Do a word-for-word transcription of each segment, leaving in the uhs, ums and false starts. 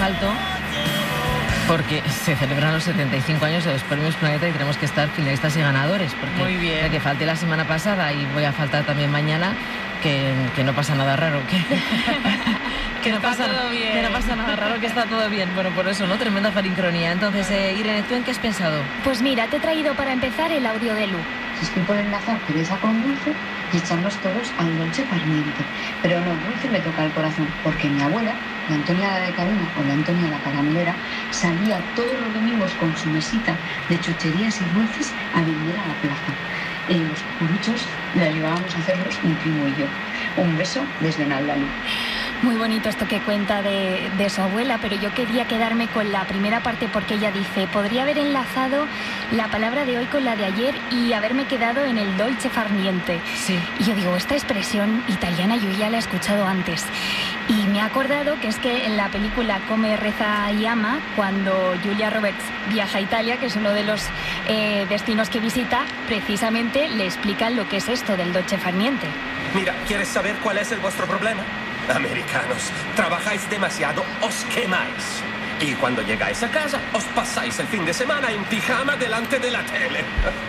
asfalto, porque se celebran los setenta y cinco años de los premios Planeta y tenemos que estar finalistas y ganadores, porque Muy bien. ya que falté la semana pasada y voy a faltar también mañana, que, que no pasa nada raro, que, que, no está pasa, todo bien. que no pasa nada raro, que está todo bien. Bueno, por eso, ¿no? Tremenda farincronía. Entonces, eh, Irene, ¿tú en qué has pensado? Pues mira, te he traído para empezar el audio de Lu. Si estoy por enlazar Teresa con Dulce y echarnos todos al dolce far niente. Pero no, Dulce me toca el corazón, porque mi abuela, la Antonia la de Cadena o la Antonia la caramelera, salía todos los domingos con su mesita de chucherías y dulces a vender a la plaza. Eh, los cucuruchos le ayudábamos a hacerlos mi primo y yo. Un beso desde Naldani. Muy bonito esto que cuenta de, de su abuela, pero yo quería quedarme con la primera parte porque ella dice, podría haber enlazado la palabra de hoy con la de ayer y haberme quedado en el dolce far niente. Sí. Y yo digo, esta expresión italiana yo ya la he escuchado antes. Y me he acordado que es que en la película Come, Reza y Ama, cuando Julia Roberts viaja a Italia, que es uno de los eh, destinos que visita, precisamente le explican lo que es esto del dolce far niente. Mira, ¿quieres saber cuál es el vuestro problema? Americanos, trabajáis demasiado, os quemáis. Y cuando llegáis a casa, os pasáis el fin de semana en pijama delante de la tele.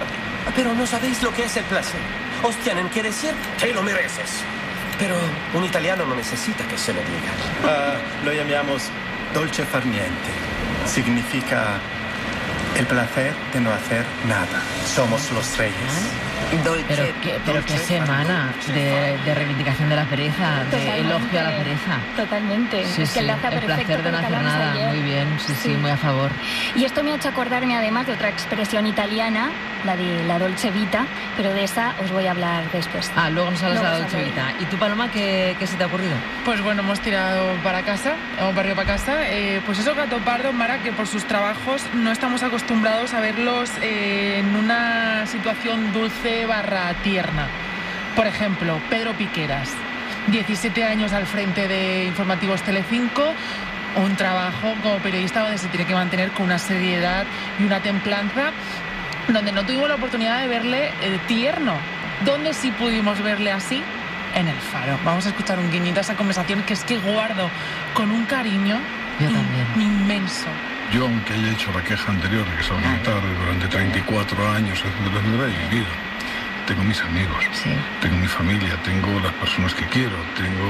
Pero no sabéis lo que es el placer. Os tienen que decir, te lo mereces. Pero un italiano no necesita que se lo diga. Uh, lo llamamos dolce far niente. Significa el placer de no hacer nada. Somos los reyes. Dolce, Pero qué, pero qué dolce, semana de, de reivindicación de la pereza, de Totalmente. elogio a la pereza. Totalmente. Sí, es que sí, enlaza el perfecto placer de con no lo que hacer hablamos nada, ayer. muy bien, sí, sí, Sí. muy a favor. Y esto me ha hecho acordarme además de otra expresión italiana, la de la dolce vita, pero de esa os voy a hablar después. Ah, luego nos hablas de la Luego os Dolce hablaré. Vita. ¿Y tú, Paloma, qué, qué se te ha ocurrido? Pues bueno, hemos tirado para casa, hemos barrido para casa. Eh, pues eso, Gato Pardo, Mara, que por sus trabajos no estamos acostumbrados a verlos eh, en una situación dulce barra tierna. Por ejemplo, Pedro Piqueras, diecisiete años al frente de Informativos Telecinco, un trabajo como periodista donde se tiene que mantener con una seriedad y una templanza, donde no tuvimos la oportunidad de verle eh, tierno. ¿Dónde sí pudimos verle así? En El Faro. Vamos a escuchar un guiñito a esa conversación que es que guardo con un cariño Yo in- también. inmenso. Yo, aunque haya hecho la queja anterior de que se va a montar durante treinta y cuatro años, etcétera, etcétera, he vivido. Tengo mis amigos, Sí. tengo mi familia, tengo las personas que quiero, tengo...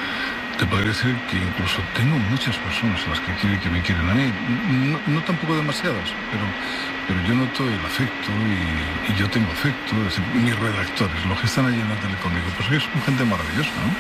Te podría decir que incluso tengo muchas personas a las que quiero y que me quieren a mí. No, no tampoco demasiadas, pero, pero yo noto el afecto y, y yo tengo afecto. Es decir, mis redactores, los que están allí en la tele conmigo, pues es gente maravillosa, ¿no?